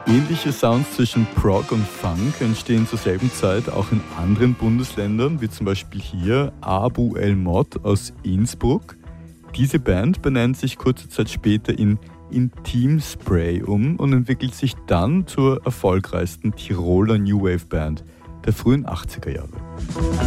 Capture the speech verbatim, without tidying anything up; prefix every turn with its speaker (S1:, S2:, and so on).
S1: Ähnliche Sounds zwischen Prog und Funk entstehen zur selben Zeit auch in anderen Bundesländern, wie zum Beispiel hier Abu El Mod aus Innsbruck. Diese Band benennt sich kurze Zeit später in Intim Spray um und entwickelt sich dann zur erfolgreichsten Tiroler New Wave Band der frühen achtziger Jahre.